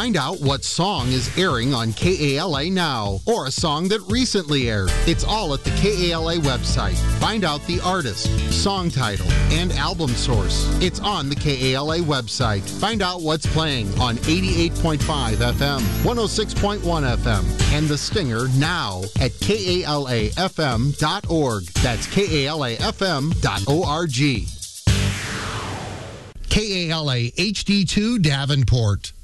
Find out what song is airing on KALA now, or a song that recently aired. It's all at the KALA website. Find out the artist, song title, and album source. It's on the KALA website. Find out what's playing on 88.5 FM, 106.1 FM, and The Stinger now at KALAFM.org. That's KALAFM.org. KALA HD2 Davenport.